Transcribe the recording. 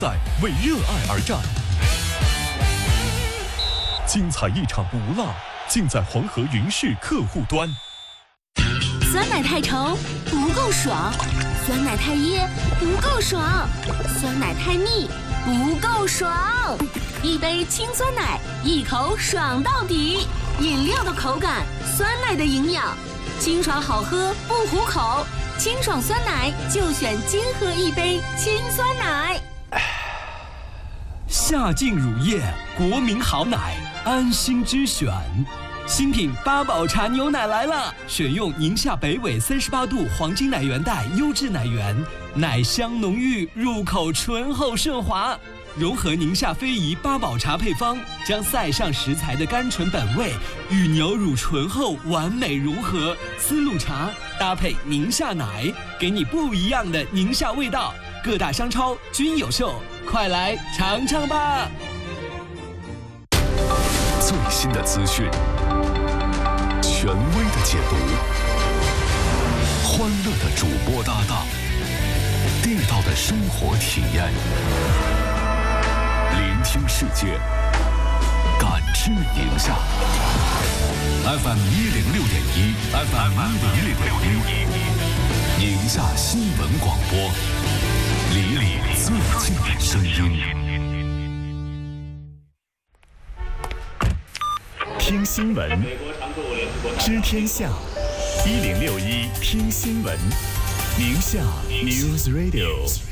在为热爱而战，精彩一场不落，尽在黄河云氏客户端。 酸奶太稠不够爽，酸奶太噎不够爽，酸奶太腻不够爽。一杯清酸奶，一口爽到底。饮料的口感，酸奶的营养，清爽好喝不糊口。清爽酸奶就选金喝一杯清酸奶。 夏劲乳业，国民好奶，安心之选。新品八宝茶牛奶来了，选用宁夏北纬38度黄金奶源带优质奶源，奶香浓郁，入口醇厚顺滑。融合宁夏非遗八宝茶配方，将塞上食材的甘醇本味与牛乳醇厚完美融合。丝路茶搭配宁夏奶，给你不一样的宁夏味道。各大商超均有售，快来尝尝吧！ 最新的资讯，权威的解读，欢乐的主播搭档，地道的生活体验，聆听世界，感知宁夏。FM 106.1 ，FM 106.1，宁夏新闻广播，离你最近的声音。 听新闻，知天下，1061听新闻，宁夏 News Radio。